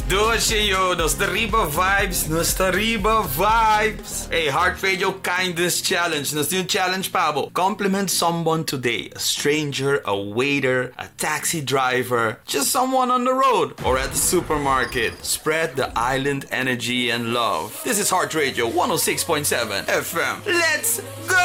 Doce yo, Nostariba vibes, Nostariba vibes. Hey, Heart Radio Kindness Challenge. Nos yung challenge pabo. Compliment someone today. A stranger, a waiter, a taxi driver, just someone on the road or at the supermarket. Spread the island energy and love. This is Heart Radio 106.7 FM. Let's go!